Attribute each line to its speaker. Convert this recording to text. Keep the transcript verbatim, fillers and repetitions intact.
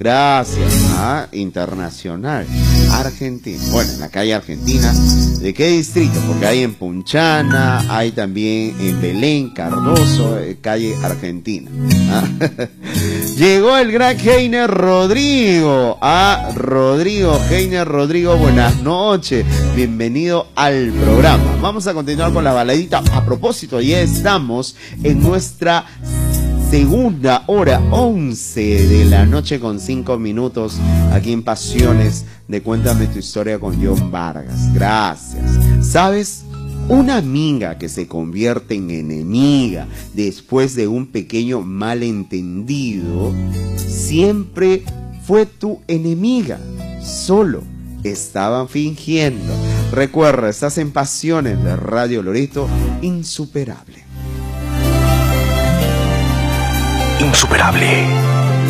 Speaker 1: Gracias. Ah, internacional. Argentina. Bueno, en la calle Argentina. ¿De qué distrito? Porque hay en Punchana, hay también en Belén, Cardoso, eh, calle Argentina. ¿Ah? Llegó el gran Heiner Rodrigo. Ah, Rodrigo, Heiner Rodrigo, buenas noches. Bienvenido al programa. Vamos a continuar con la baladita. A propósito, ya estamos en nuestra segunda hora, once de la noche con cinco minutos, aquí en Pasiones de Cuéntame tu Historia con John Vargas. Gracias. ¿Sabes? Una amiga que se convierte en enemiga después de un pequeño malentendido, siempre fue tu enemiga. Solo estaban fingiendo. Recuerda, estás en Pasiones de Radio Loreto, insuperable.
Speaker 2: Insuperable.